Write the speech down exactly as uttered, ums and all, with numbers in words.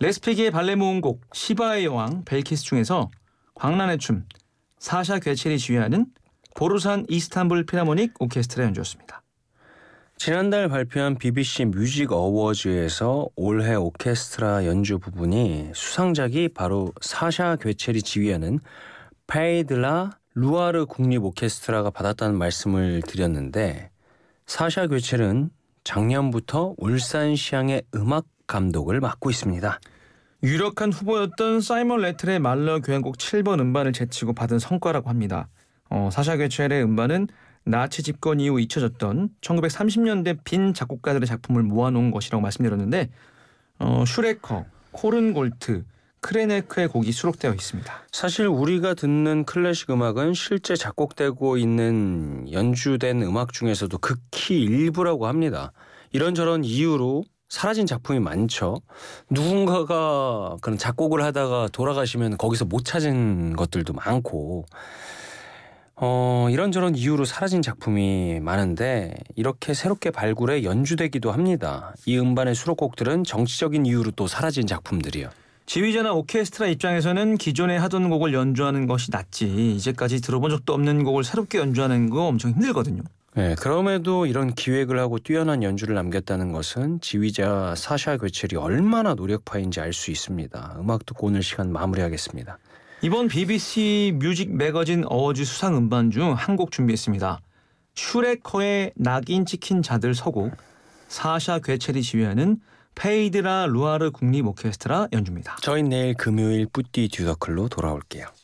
레스피기의 발레 모음곡 시바의 여왕 벨키스 중에서 광란의 춤 사샤 괴첼이 지휘하는 보르산 이스탄불 필하모닉 오케스트라 연주였습니다. 지난달 발표한 비비씨 뮤직 어워즈에서 올해 오케스트라 연주 부분이 수상작이 바로 사샤 괴첼이 지휘하는 페이드라 루아르 국립 오케스트라가 받았다는 말씀을 드렸는데, 사샤 괴첼은 작년부터 울산시향의 음악 감독을 맡고 있습니다. 유력한 후보였던 사이먼 레틀의 말러 교향곡 칠 번 음반을 제치고 받은 성과라고 합니다. 어, 사샤 괴첼의 음반은 나치 집권 이후 잊혀졌던 천구백삼십 년대 빈 작곡가들의 작품을 모아놓은 것이라고 말씀드렸는데 어, 슈레커, 코른골트, 크레네크의 곡이 수록되어 있습니다. 사실 우리가 듣는 클래식 음악은 실제 작곡되고 있는 연주된 음악 중에서도 극히 일부라고 합니다. 이런저런 이유로 사라진 작품이 많죠. 누군가가 그런 작곡을 하다가 돌아가시면 거기서 못 찾은 것들도 많고, 어, 이런저런 이유로 사라진 작품이 많은데 이렇게 새롭게 발굴해 연주되기도 합니다. 이 음반의 수록곡들은 정치적인 이유로 또 사라진 작품들이요. 지휘자나 오케스트라 입장에서는 기존에 하던 곡을 연주하는 것이 낫지 이제까지 들어본 적도 없는 곡을 새롭게 연주하는 거 엄청 힘들거든요. 네, 그럼에도 이런 기획을 하고 뛰어난 연주를 남겼다는 것은 지휘자 사샤 괴첼이 얼마나 노력파인지 알 수 있습니다. 음악 듣고 오늘 시간 마무리하겠습니다. 이번 비비씨 뮤직 매거진 어워즈 수상 음반 중 한 곡 준비했습니다. 슈레커의 낙인 찍힌 자들 서곡 사샤 괴첼이 지휘하는 페이드라 루아르 국립 오케스트라 연주입니다. 저희 내일 금요일 뿌띠 듀더클로 돌아올게요.